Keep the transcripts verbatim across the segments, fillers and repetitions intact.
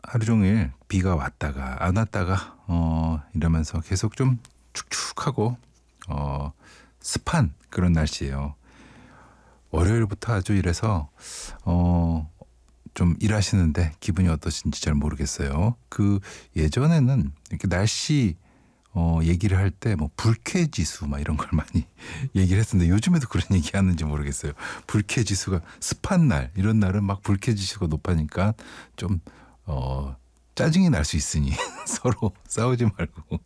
하루 종일 비가 왔다가 안 왔다가 어 이러면서 계속 좀 축축하고 어 습한 그런 날씨예요. 월요일부터 아주 이래서 어 좀 일하시는데 기분이 어떠신지 잘 모르겠어요. 그 예전에는 이렇게 날씨 어 얘기를 할 때 뭐 불쾌지수 막 이런 걸 많이 얘기를 했었는데 요즘에도 그런 얘기 하는지 모르겠어요. 불쾌지수가 습한 날 이런 날은 막 불쾌지수가 높아니까 좀 어 짜증이 날 수 있으니 서로 싸우지 말고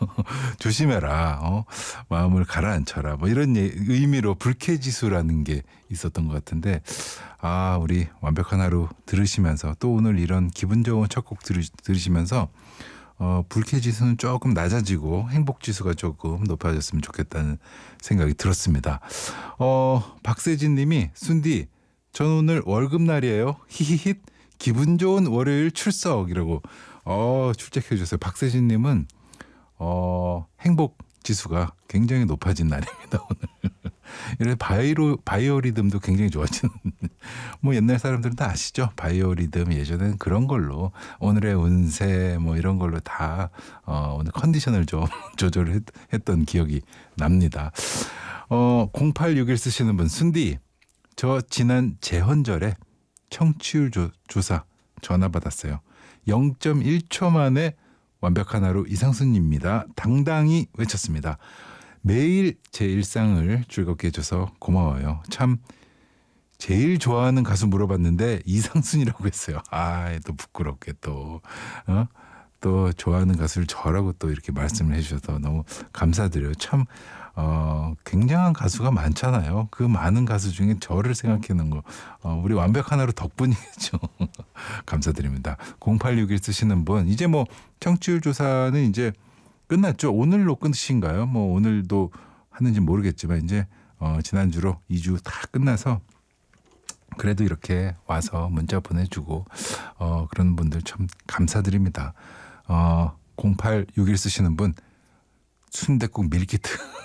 조심해라. 어 마음을 가라앉혀라. 뭐 이런 예, 의미로 불쾌지수라는 게 있었던 것 같은데 아 우리 완벽한 하루 들으시면서 또 오늘 이런 기분 좋은 첫 곡 들으시면서 어, 불쾌지수는 조금 낮아지고 행복지수가 조금 높아졌으면 좋겠다는 생각이 들었습니다. 어, 박세진 님이 순디 전 오늘 월급날이에요. 히히힛 기분 좋은 월요일 출석이라고 어, 출첵해 주셨어요. 박세진 님은 어, 행복지수가 굉장히 높아진 날입니다. 오늘. 이런 바이로, 바이오리듬도 굉장히 좋아지는 뭐 옛날 사람들은 다 아시죠? 바이오리듬 예전에는 그런 걸로 오늘의 운세 뭐 이런 걸로 다 어, 오늘 컨디션을 좀 조절을 했, 했던 기억이 납니다. 어, 공팔육일 쓰시는 분 순디 저 지난 재헌절에 청취율 조, 조사 전화 받았어요. 영 점 일 초 만에 완벽한 하루 이상순입니다. 당당히 외쳤습니다. 매일 제 일상을 즐겁게 해줘서 고마워요. 참 제일 좋아하는 가수 물어봤는데 이상순이라고 했어요. 아, 또 부끄럽게 또, 어? 또 좋아하는 가수를 저라고 또 이렇게 말씀을 해주셔서 너무 감사드려요. 참 어, 굉장한 가수가 많잖아요. 그 많은 가수 중에 저를 생각하는 거 어, 우리 완벽한 하루 덕분이겠죠. 감사드립니다. 공팔육일 쓰시는 분 이제 뭐 청취율 조사는 이제 끝났죠. 오늘로 끝이신가요? 뭐 오늘도 하는지 모르겠지만 이제 어, 지난주로 이 주 다 끝나서 그래도 이렇게 와서 문자 보내주고 어, 그런 분들 참 감사드립니다. 어, 공팔육일 쓰시는 분 순댓국 밀키트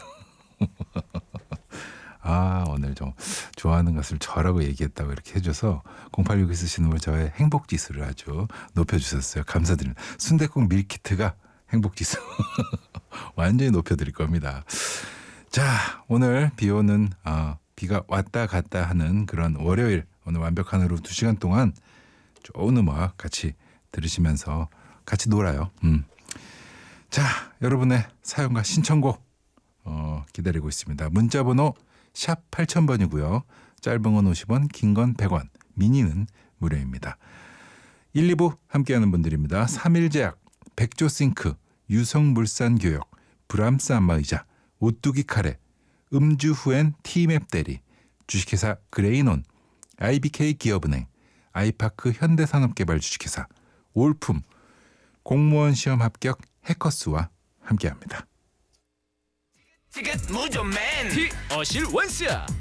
아 오늘 좀 좋아하는 것을 저라고 얘기했다고 이렇게 해줘서 공팔육일 쓰시는 분 저의 행복지수를 아주 높여주셨어요. 감사드립니다. 순댓국 밀키트가 행복지수 완전히 높여드릴 겁니다. 자 오늘 비 오는 어, 비가 왔다 갔다 하는 그런 월요일 오늘 완벽한 하루 두 시간 동안 좋은 음악 같이 들으시면서 같이 놀아요. 음. 자 여러분의 사연과 신청곡 어, 기다리고 있습니다. 문자번호 샵 팔천 번이고요. 짧은 건 오십 원 긴 건 백 원 미니는 무료입니다. 일, 이 부 함께하는 분들입니다. 삼일제약 백조싱크 유성물산교역 브람스 안마의자 오뚜기 카레 음주 후엔 티맵 대리 주식회사 그레이논 아이비케이 기업은행 아이파크 현대산업개발 주식회사 올품 공무원 시험 합격 해커스와 함께합니다. 티켓 무조맨 티 어실 원스